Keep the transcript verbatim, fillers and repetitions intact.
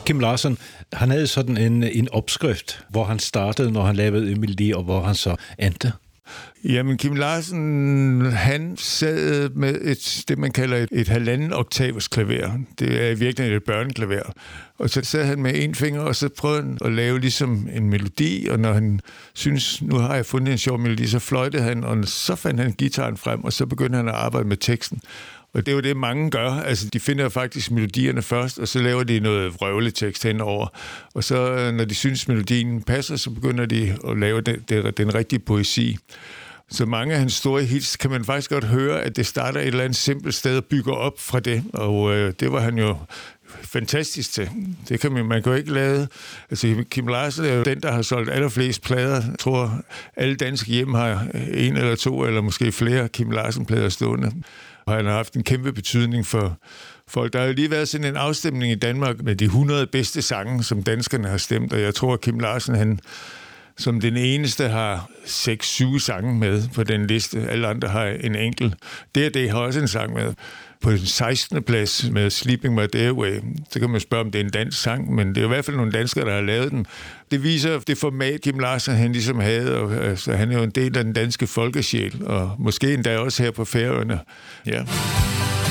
Kim Larsen, han havde sådan en, en opskrift, hvor han startede, når han lavede en melodi, og hvor han så endte. Jamen, Kim Larsen, han sad med et, det, man kalder et, et halvanden oktavers klaver. Det er virkelig et børneklaver. Og så sad han med en finger, og så prøvede han at lave ligesom en melodi, og når han synes, nu har jeg fundet en sjov melodi, så fløjtede han, og så fandt han gitaren frem, og så begyndte han at arbejde med teksten. Og det er jo det, mange gør. Altså, de finder faktisk melodierne først, og så laver de noget vrøvletekst henover. Og så, når de synes, melodien passer, så begynder de at lave den, den, den rigtige poesi. Så mange af hans store hits kan man faktisk godt høre, at det starter et eller andet simpelt sted og bygger op fra det. Og øh, det var han jo fantastisk til. Det kan man, man kan jo ikke lade. Altså, Kim Larsen er jo den, der har solgt allerflest plader. Jeg tror, alle danske hjem har en eller to, eller måske flere Kim Larsen-plader stående. Og han har haft en kæmpe betydning for folk. Der har jo lige været sådan en afstemning i Danmark med de hundrede bedste sange, som danskerne har stemt, og jeg tror, at Kim Larsen, han som den eneste har seks syv sange med på den liste. Alle andre har en enkelt. D og D har også en sang med. På den sekstende plads med Sleeping My Day Away. Så kan man spørge, om det er en dansk sang, men det er i hvert fald nogle danskere, der har lavet den. Det viser det format, Kim Larsen han ligesom havde, og altså, han er jo en del af den danske folkesjæl, og måske endda også her på Færøerne. Ja.